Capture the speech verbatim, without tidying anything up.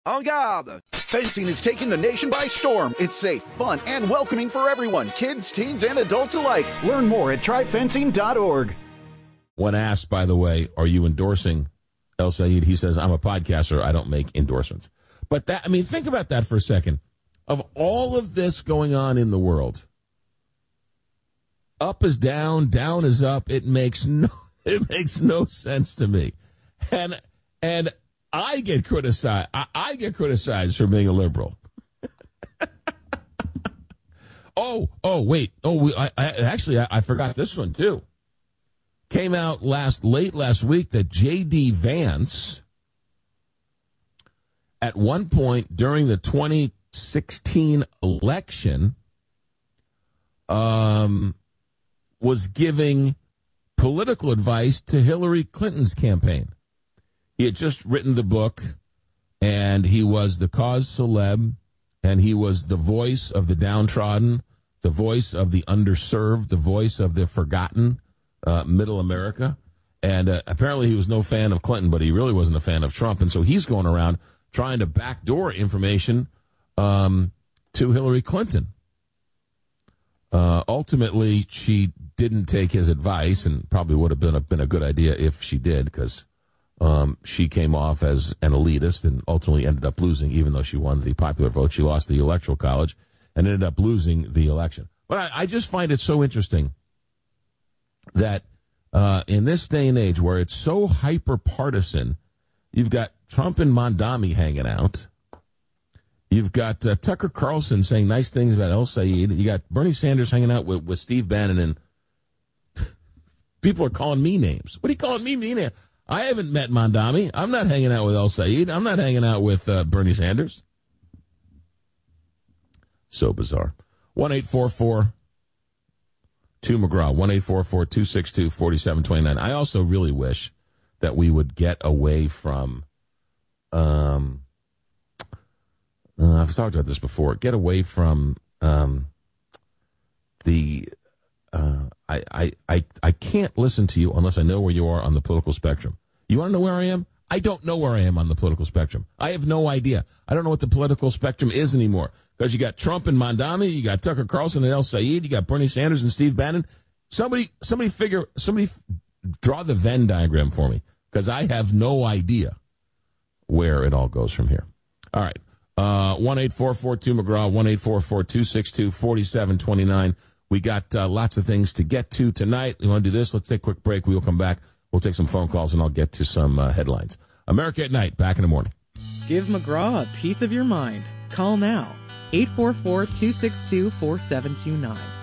En garde! Fencing is taking the nation by storm. It's safe, fun, and welcoming for everyone, kids, teens, and adults alike. Learn more at try fencing dot org. When asked, by the way, are you endorsing El Sayed, he says, I'm a podcaster. I don't make endorsements. But that, I mean, think about that for a second. Of all of this going on in the world, up is down, down is up. It makes no, it makes no sense to me. And, and I get criticized. I, I get criticized for being a liberal. oh, oh, wait. Oh, we, I, I actually, I, I forgot this one too. Came out last, late last week that J D Vance, at one point during the twenty sixteen election, um, was giving political advice to Hillary Clinton's campaign. He had just written the book, and he was the cause celeb, and he was the voice of the downtrodden, the voice of the underserved, the voice of the forgotten, uh, middle America. And uh, apparently he was no fan of Clinton, but he really wasn't a fan of Trump. And so he's going around trying to backdoor information um, to Hillary Clinton. Uh, ultimately, she didn't take his advice, and probably would have been a, been a good idea if she did, because Um, she came off as an elitist and ultimately ended up losing, even though she won the popular vote. She lost the electoral college and ended up losing the election. But I, I just find it so interesting that uh, in this day and age where it's so hyper-partisan, you've got Trump and Mondami hanging out. You've got uh, Tucker Carlson saying nice things about El Sayed. You got Bernie Sanders hanging out with, with Steve Bannon, and people are calling me names. What are you calling me names? I haven't met Mondami. I'm not hanging out with El Sayed. I'm not hanging out with uh, Bernie Sanders. So bizarre. one eight four four two McGraw. one eight four four two six two four seven two nine. I also really wish that we would get away from, um, uh, I've talked about this before, get away from um, the... Uh, I, I, I, I can't listen to you unless I know where you are on the political spectrum. You want to know where I am? I don't know where I am on the political spectrum. I have no idea. I don't know what the political spectrum is anymore. Because you got Trump and Mondami, you got Tucker Carlson and El Sayed, you got Bernie Sanders and Steve Bannon. Somebody, somebody figure, somebody draw the Venn diagram for me. Because I have no idea where it all goes from here. All right. Uh, one eight four four two McGraw, one eight four four two six two four seven two nine. We got uh, lots of things to get to tonight. You want to do this? Let's take a quick break. We'll come back. We'll take some phone calls, and I'll get to some uh, headlines. America at Night, back in the morning. Give McGraw a piece of your mind. Call now. eight four four two six two four seven two nine.